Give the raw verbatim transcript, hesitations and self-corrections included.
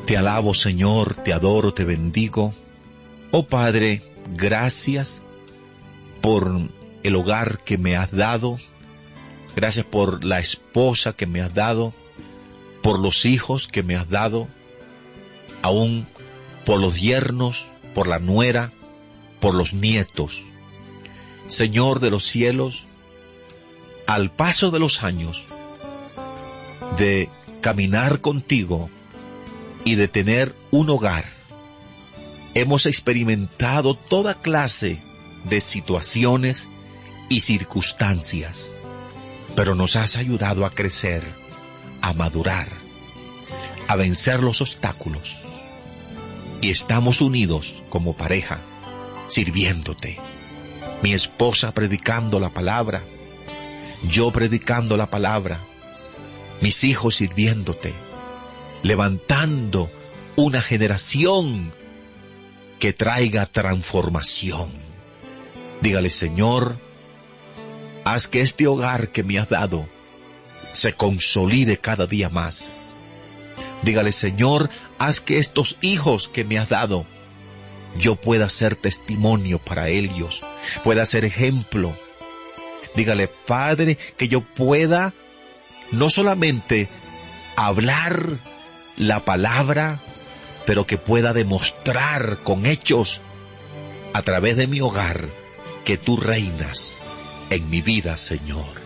Te alabo, Señor, te adoro, te bendigo. Oh Padre, gracias por el hogar que me has dado. Gracias por la esposa que me has dado, por los hijos que me has dado, aún por los yernos, por la nuera, por los nietos. Señor de los cielos, al paso de los años, de caminar contigo y de tener un hogar, hemos experimentado toda clase de situaciones y circunstancias, pero nos has ayudado a crecer, a madurar, a vencer los obstáculos, y estamos unidos como pareja, sirviéndote. Mi esposa predicando la palabra, yo predicando la palabra, mis hijos sirviéndote, levantando una generación que traiga transformación. Dígale, Señor, haz que este hogar que me has dado se consolide cada día más. Dígale, Señor, haz que estos hijos que me has dado, yo pueda ser testimonio para ellos, pueda ser ejemplo. Dígale, Padre, que yo pueda no solamente hablar la palabra, pero que pueda demostrar con hechos a través de mi hogar que tú reinas en mi vida, Señor.